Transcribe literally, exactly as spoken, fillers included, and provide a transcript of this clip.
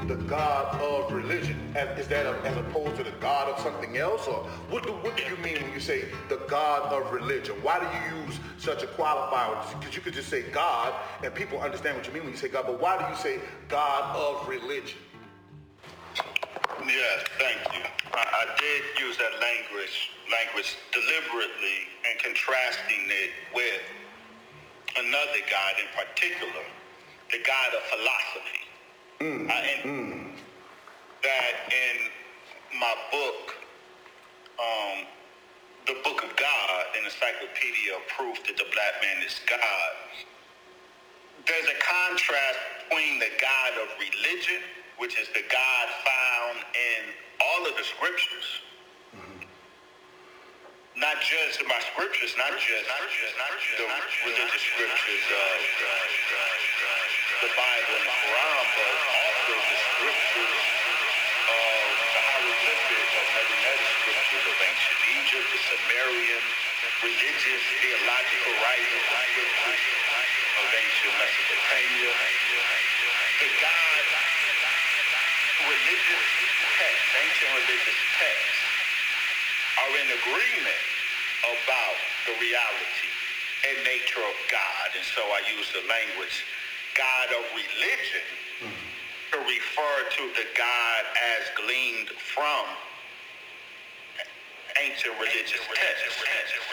the God of religion? And is that a, as opposed to the God of something else? Or what do, what do you mean when you say the God of religion? Why do you use such a qualifier? Because you could just say God and people understand what you mean when you say God, but why do you say God of religion? Yes, thank you. I, I did use that language language deliberately and contrasting it with another God in particular, the God of philosophy. Mm, uh, and mm. that in my book, um, The Book of God, an encyclopedia of proof that the black man is God, there's a contrast between the God of religion, which is the God found in all of the scriptures. Mm-hmm. Not just my scriptures, not just, not just, not just the religious scriptures of the Bible and the Quran, but also the scriptures of the hieroglyphic or Medu-Neter scriptures of ancient Egypt, the Sumerian religious, theological writings, the scriptures of ancient Mesopotamia. The God, religious texts, ancient religious texts, are in agreement about the reality and nature of God. And so I use the language God of religion mm-hmm. to refer to the God as gleaned from ancient religious texts.